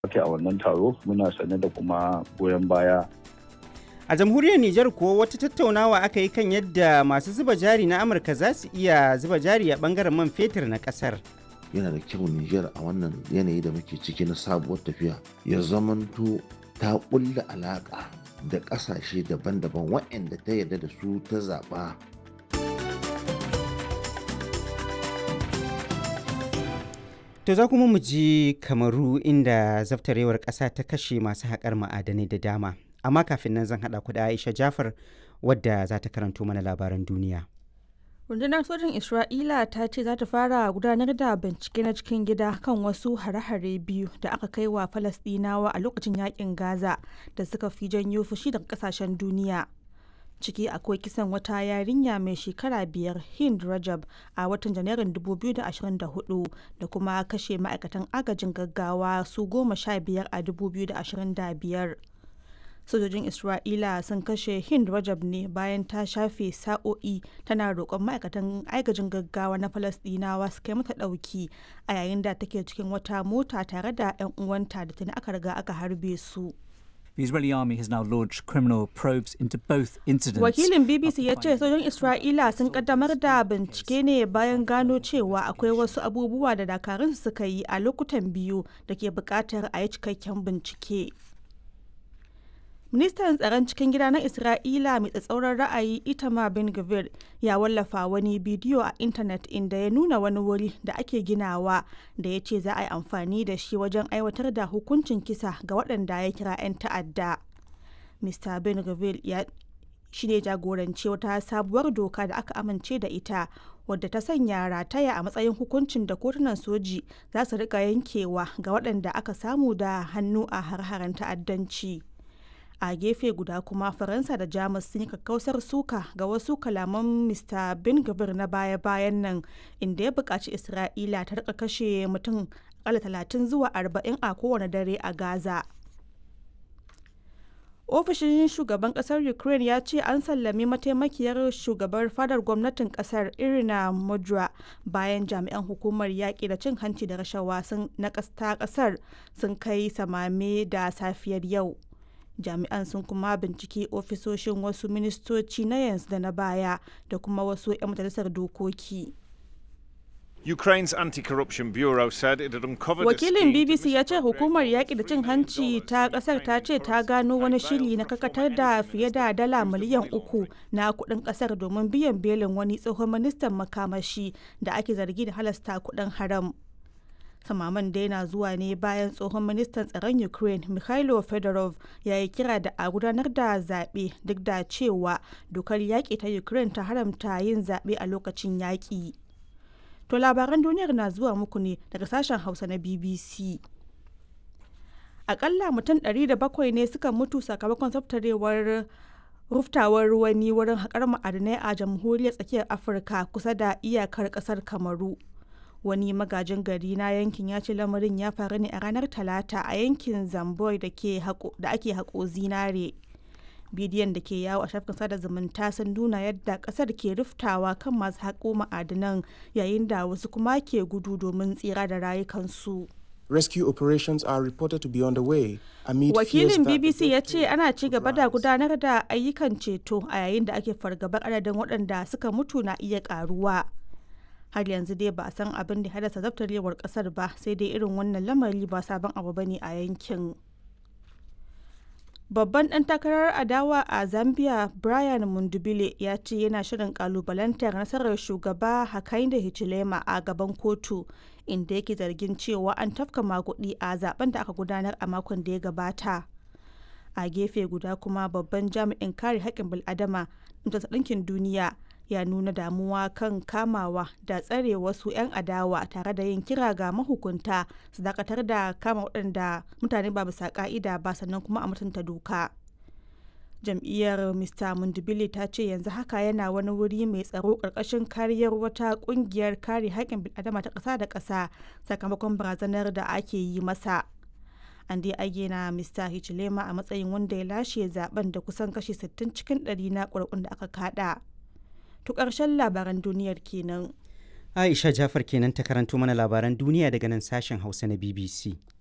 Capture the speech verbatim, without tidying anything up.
ake a wannan taro muna sane da kuma goyon baya. A jamhuriyar Nijar kuwa wata tattaunawa aka yi kan yadda masu zuba jari na Amurka za su iya zuba jari a bangaren man fetur na kasar. Yana da kyau Nijar a wannan yanayi da muke ciki na sabuwar tafiya ya zamanto ta ƙulla alaƙa da ƙasashe daban-daban waɗanda ta yarda da su ta zaɓa. To za kuma mu ji Kamaru inda zaftarewar ƙasa ta kashe masu haƙar ma'adanai da dama. Amma kafin nan zan haɗa ku da Aisha Jafar wadda za ta karanto mana labaran duniya. Rundunar sojin Isra'ila ta ce za ta fara gudanar da bincike na cikin gida kan wasu hare-hare biyu da aka kai wa Falasɗinawa a lokacin yakin Gaza da suka fi janyo fushi daga kasashen duniya. Ciki akwai kisan wata yarinya mai shekara biyar Hind Rajab a watan Janairun dubu biyu da ashirin da hudu da kuma kashe ma'aikatan agajin gaggawa su goma sha biyar a dubu biyu da ashirin da biyar. Sojojin Isra'ila sun kashe Hind Rajab ne bayan ta shafe sa'o'i tana roƙon ma'aikatan agajin gaggawa na Falasɗinawa su kai mata ɗauki a yayin da take cikin wata mota tare da 'yan uwanta da tuni aka riga aka harbe su. The Israeli army has now launched criminal probes into both incidents. Wakilin B B C ya ce sojojin Isra'ila sun kaddamar da bincike ne bayan gano cewa akwai wasu abubuwa da dakarun suka yi a lokutan biyu da ke buƙatar a yi cikakken bincike. Ministan tsaron cikin gida na Isra'ila mai tsatsauran ra'ayi Itamar Ben-Gvir ya wallafa wani bidiyo a intanet inda ya nuna wani wuri da ake ginawa da ya ce za a yi amfani da shi wajen aiwatar da hukuncin kisa ga waɗanda ya kira 'yan ta'adda. Mr Ben-Gvir ya shi ne jagoranci wata sabuwar doka da aka amince da ita wadda ta sanya rataya a matsayin hukuncin da kotunan soji za su rika yankewa ga waɗanda aka samu da hannu a har-haren ta'addanci. A gefe guda kuma Faransa da Jamus sun yi kakkausar suka ga wasu kalaman Mr Ben-Gvir na baya-bayan nan inda ya buƙaci Isra'ila ta rika kashe mutum akalla talatin zuwa arba'in a kowane dare a Gaza. Ofishin shugaban kasar Ukraine ya ce an sallami mataimakiyar shugabar fadar gwamnatin kasar Irina Mudra bayan jami'an hukumar yaƙi da cin hanci da rashawa na kasar sun kai samame da safiyar yau. Jami'an sun kuma binciki ofisoshin wasu ministoci na yanzu da na baya da kuma wasu 'yan majalisar dokoki. Ukraine's Anti-Corruption Bureau said it had uncovered Wakilin B B C ya ce hukumar yaƙi da cin hanci ta ƙasar ta ce ta gano wani shiri na karkatar da fiye da dala miliyan uku na kuɗin ƙasar domin biyan belin wani tsohon ministan makamashi da ake zargi da halasta kuɗin haram. Samaman dai na zuwa ne bayan tsohon ministan tsaron Ukraine Mikhailo Fedorov ya yi kira da a gudanar da zaɓe duk da cewa dokar yaƙi ta Ukraine ta haramta yin zaɓe a lokacin yaƙi. To labaran duniyar na zuwa muku ne daga sashen Hausa na B B C. Akalla mutum ɗari da bakwai ne suka mutu sakamakon tsaftarewar ruftawar wani wurin haƙar ma'adinai a jamhuriyar tsakiyar Afirka kusa da iyakar ƙasar Kamaru. Wani magajin gari na yankin ya ce lamarin ya faru ne a ranar Talata a yankin Zamboi da ake haƙo zinare. Bidiyon da ke yawo a shafin sada zumunta sun nuna yadda ƙasar ke ruftawa kan masu haƙo ma'adinan yayin da wasu kuma ke gudu domin tsira da rayukansu. Rescue operations are reported to be underway amid Wakilin B B C ya ce ana ci gaba da gudanar da ayyukan ceto a yayin da ake fargabar adadin waɗanda suka mutu na iya ƙaruwa. Har yanzu dai ba a san abin da haddasa zaftarewar kasar ba sai dai irin wannan lamari ba sabon abu bane a yankin. Babban ɗan takarar adawa a Zambia Brian Mundubile ya ce yana shirin kalubalantar nasarar shugaba Hakainde Hichilema a gaban kotu inda yake zargin cewa an tafka maguɗi a zaben da aka gudanar a makon da ya gabata. A gefe guda kuma babban jami'in kare haƙƙin bil'adama na ɗinkin duniya ya nuna damuwa kan kamawa da tsare wasu 'yan adawa tare da yin kira ga mahukunta su dakatar da kama waɗanda mutane ba bisa ka'ida ba sannan kuma a mutunta doka. Jam'iyyar Mr Mundubile ta ce yanzu haka yana wani wuri mai tsaro ƙarƙashin kariyar wata ƙungiyar kare haƙƙin bil'adama ta ƙasa da ƙasa sakamakon barazanar da ake yi masa. An dai ayyana Mr Hichilema a matsayin wanda ya lashe zaben da kusan kashi sittin cikin ɗari na ƙuri'un da aka kada. To ƙarshen labaran duniyar kenan. Aisha Jafar kenan ta karanto mana labaran duniya daga nan sashen Hausa na B B C.